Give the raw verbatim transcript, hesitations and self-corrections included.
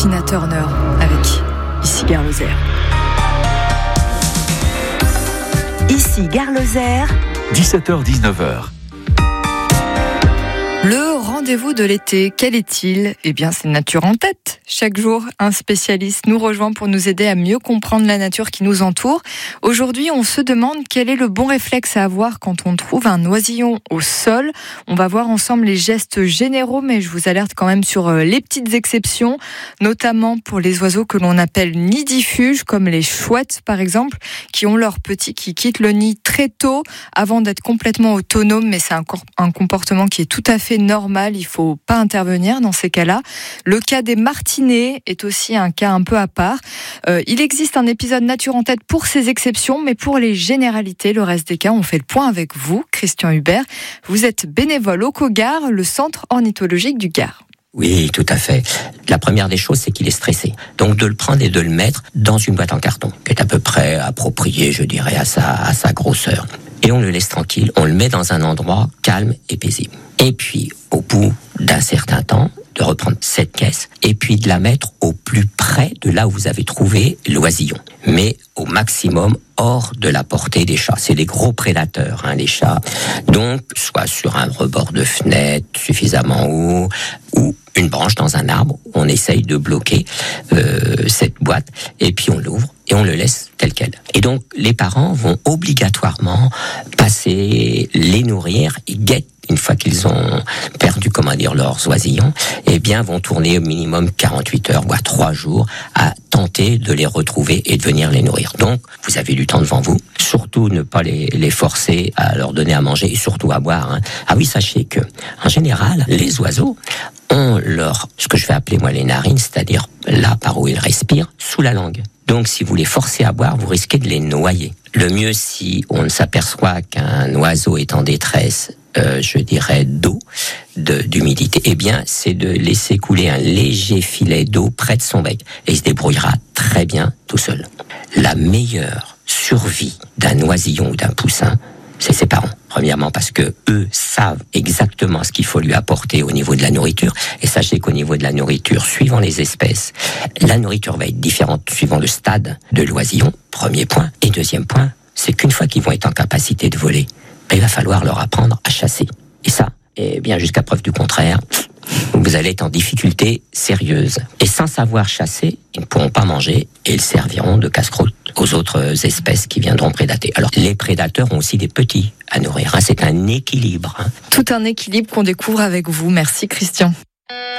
Tina Turner avec Ici Gare Lozère. Ici Gare Lozère, dix-sept heures dix-neuf heures. Le rendez-vous de l'été, quel est-il ? Eh bien, c'est Nature en tête. Chaque jour, un spécialiste nous rejoint pour nous aider à mieux comprendre la nature qui nous entoure. Aujourd'hui, on se demande quel est le bon réflexe à avoir quand on trouve un oisillon au sol. On va voir ensemble les gestes généraux, mais je vous alerte quand même sur les petites exceptions, notamment pour les oiseaux que l'on appelle nidifuges, comme les chouettes par exemple, qui ont leurs petits qui quittent le nid très tôt avant d'être complètement autonomes, mais c'est un, un comportement qui est tout à fait normal, il ne faut pas intervenir dans ces cas-là. Le cas des martinets est aussi un cas un peu à part. Euh, il existe un épisode Nature en tête pour ces exceptions, mais pour les généralités, le reste des cas, on fait le point avec vous, Christian Hubert. Vous êtes bénévole au COGAR, le centre ornithologique du Gard. Oui, tout à fait. La première des choses, c'est qu'il est stressé. Donc de le prendre et de le mettre dans une boîte en carton, qui est à peu près appropriée, je dirais, à sa, à sa grosseur. Et on le laisse tranquille, on le met dans un endroit calme et paisible. Et puis, au bout d'un certain temps, de reprendre cette caisse et puis de la mettre au plus près de là où vous avez trouvé l'oisillon. Mais au maximum hors de la portée des chats. C'est des gros prédateurs, hein, les chats. Donc, soit sur un rebord de fenêtre suffisamment haut ou une branche dans un arbre, on essaye de bloquer euh, cette boîte et puis on l'ouvre et on le laisse tel quel. Et donc, les parents vont obligatoirement passer, les nourrir, ils guettent une fois qu'ils ont perdu, comment dire, leurs oisillons, eh bien, vont tourner au minimum quarante-huit heures, voire trois jours, à tenter de les retrouver et de venir les nourrir. Donc, vous avez du temps devant vous. Surtout, ne pas les, les forcer à leur donner à manger et surtout à boire. Hein. Ah oui, sachez que, en général, les oiseaux ont leur, ce que je vais appeler, moi, les narines, c'est-à-dire là par où ils respirent, sous la langue. Donc, si vous les forcez à boire, vous risquez de les noyer. Le mieux, si on ne s'aperçoit qu'un oiseau est en détresse, Euh, je dirais d'eau, de, d'humidité, eh bien, c'est de laisser couler un léger filet d'eau près de son bec. Et il se débrouillera très bien tout seul. La meilleure survie d'un oisillon ou d'un poussin, c'est ses parents. Premièrement, parce que eux savent exactement ce qu'il faut lui apporter au niveau de la nourriture. Et sachez qu'au niveau de la nourriture, suivant les espèces, la nourriture va être différente suivant le stade de l'oisillon. Premier point. Et deuxième point, c'est qu'une fois qu'ils vont être en capacité de voler, il va falloir leur apprendre à chasser. Et ça, eh bien, jusqu'à preuve du contraire, vous allez être en difficulté sérieuse. Et sans savoir chasser, ils ne pourront pas manger et ils serviront de casse-croûte aux autres espèces qui viendront prédater. Alors, les prédateurs ont aussi des petits à nourrir. Hein. C'est un équilibre. Hein. Tout un équilibre qu'on découvre avec vous. Merci, Christian.